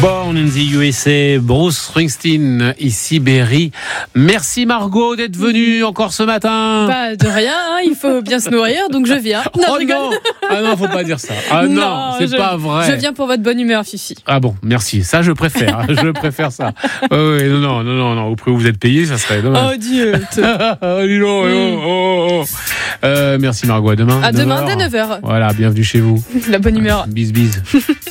Born in the USA, Bruce Springsteen, ici Berry. Merci Margot d'être venue encore ce matin. Pas de rien, il faut bien se nourrir, donc je viens. Non, je non, faut pas dire ça. Ah non, c'est pas vrai. Je viens pour votre bonne humeur, Fifi. Ah bon, merci. Ça, je préfère. Je préfère ça. Oui, non. Au prix où vous êtes payé, ça serait dommage. Oh Dieu. Merci Margot. À demain. À demain dès 9h. Voilà, bienvenue chez vous. La bonne humeur. Bis.